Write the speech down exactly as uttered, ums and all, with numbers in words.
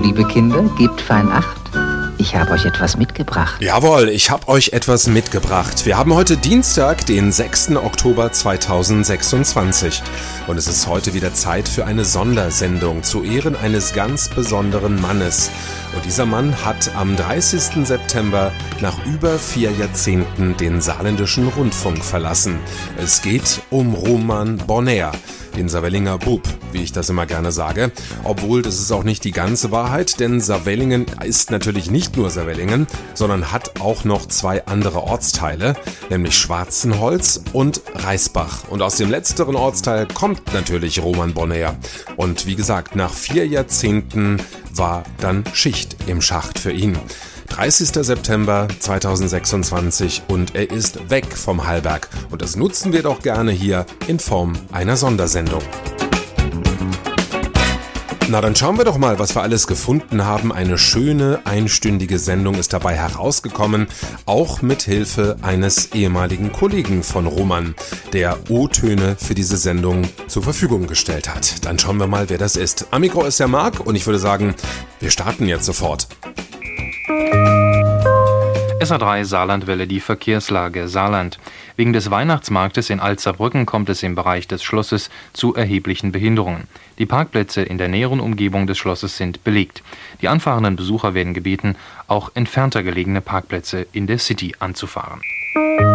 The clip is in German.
liebe Kinder, gebt fein Acht. Ich habe euch etwas mitgebracht. Jawohl, ich habe euch etwas mitgebracht. Wir haben heute Dienstag, den sechsten Oktober zweitausendsechsundzwanzig. Und es ist heute wieder Zeit für eine Sondersendung zu Ehren eines ganz besonderen Mannes. Und dieser Mann hat am dreißigsten September nach über vier Jahrzehnten den saarländischen Rundfunk verlassen. Es geht um Roman Bonheur, den Saarvellinger Bub, wie ich das immer gerne sage. Obwohl, das ist auch nicht die ganze Wahrheit, denn Saarvellingen ist natürlich nicht nur Saarvellingen, sondern hat auch noch zwei andere Ortsteile, nämlich Schwarzenholz und Reisbach. Und aus dem letzteren Ortsteil kommt natürlich Roman Bonheur. Und wie gesagt, nach vier Jahrzehnten war dann Schicht im Schacht für ihn. dreißigsten September zweitausendsechsundzwanzig und er ist weg vom Hallberg. Und das nutzen wir doch gerne hier in Form einer Sondersendung. Na, dann schauen wir doch mal, was wir alles gefunden haben. Eine schöne, einstündige Sendung ist dabei herausgekommen, auch mit Hilfe eines ehemaligen Kollegen von Roman, der O-Töne für diese Sendung zur Verfügung gestellt hat. Dann schauen wir mal, wer das ist. Am Mikro ist der Marc und ich würde sagen, wir starten jetzt sofort. S A drei Saarlandwelle, die Verkehrslage Saarland. Wegen des Weihnachtsmarktes in Alzerbrücken kommt es im Bereich des Schlosses zu erheblichen Behinderungen. Die Parkplätze in der näheren Umgebung des Schlosses sind belegt. Die anfahrenden Besucher werden gebeten, auch entfernter gelegene Parkplätze in der City anzufahren.